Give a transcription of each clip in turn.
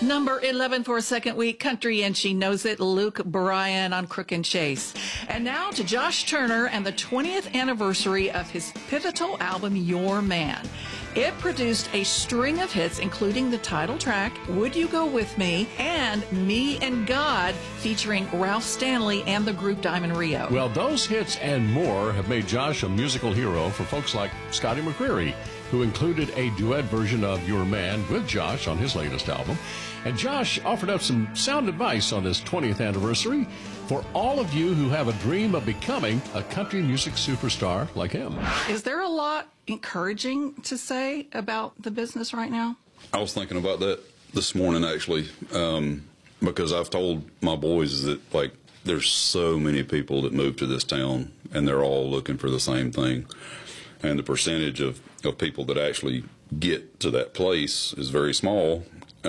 Number 11 for a second week, Country and She Knows It, Luke Bryan on Crook and Chase. And now to Josh Turner and the 20th anniversary of his pivotal album, Your Man. It produced a string of hits, including the title track, Would You Go With Me, and Me and God, featuring Ralph Stanley and the group Diamond Rio. Well, those hits and more have made Josh a musical hero for folks like Scotty McCreery, who included a duet version of Your Man with Josh on his latest album. And Josh offered up some sound advice on his 20th anniversary for all of you who have a dream of becoming a country music superstar like him. Is there a lot encouraging to say about the business right now? I was thinking about that this morning, actually, because I've told my boys that, like, there's so many people that move to this town, and they're all looking for the same thing. And the percentage of people that actually get to that place is very small.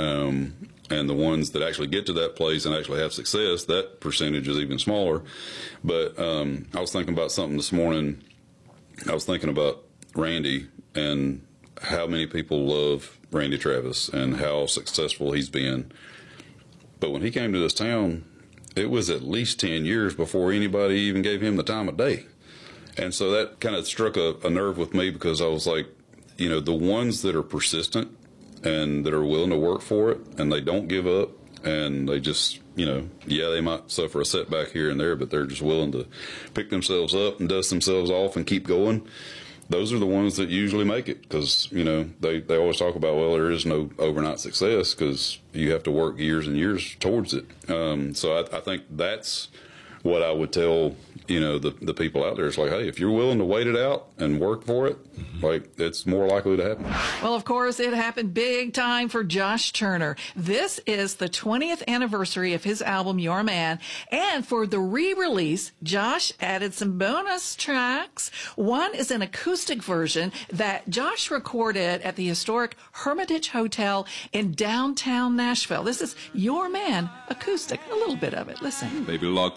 And the ones that actually get to that place and actually have success, that percentage is even smaller. But I was thinking about something this morning. I was thinking about Randy and how many people love Randy Travis and how successful he's been. But when he came to this town, it was at least 10 years before anybody even gave him the time of day. And so that kind of struck a nerve with me, because I was like, you know, the ones that are persistent and that are willing to work for it and they don't give up and they just, you know, yeah, they might suffer a setback here and there, but they're just willing to pick themselves up and dust themselves off and keep going. Those are the ones that usually make it, because, you know, they always talk about, well, there is no overnight success because you have to work years and years towards it. So I think that's what I would tell, you know, the people out there. It's like, hey, if you're willing to wait it out and work for it, like, it's more likely to happen. Well, of course, it happened big time for Josh Turner. This is the 20th anniversary of his album, Your Man. And for the re-release, Josh added some bonus tracks. One is an acoustic version that Josh recorded at the historic Hermitage Hotel in downtown Nashville. This is Your Man acoustic. A little bit of it. Listen. Baby, lock